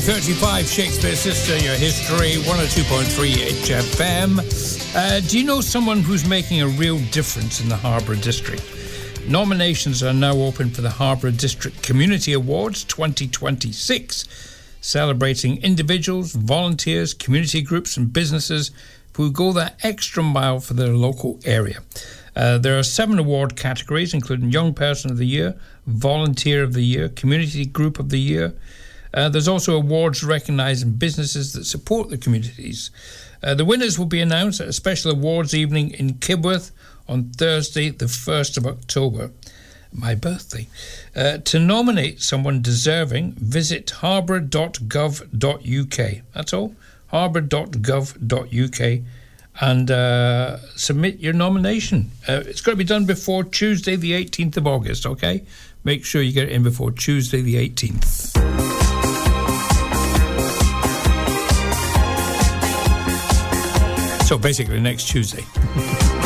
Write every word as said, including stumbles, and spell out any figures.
thirty-five, Shakespeare Sister, your history, one oh two point three H F M. Uh, do you know someone who's making a real difference in the Harborough District? Nominations are now open for the Harborough District Community Awards twenty twenty-six, celebrating individuals, volunteers, community groups and businesses who go that extra mile for their local area. Uh, there are seven award categories, including Young Person of the Year, Volunteer of the Year, Community Group of the Year. Uh, there's also awards recognising businesses that support the communities. Uh, the winners will be announced at a special awards evening in Kibworth on Thursday, the first of October, my birthday. Uh, to nominate someone deserving, visit harborough dot gov dot u k. That's all, harborough dot gov dot u k, and uh, submit your nomination. Uh, it's got to be done before Tuesday, the eighteenth of August, okay? Make sure you get it in before Tuesday, the eighteenth. So basically next Tuesday.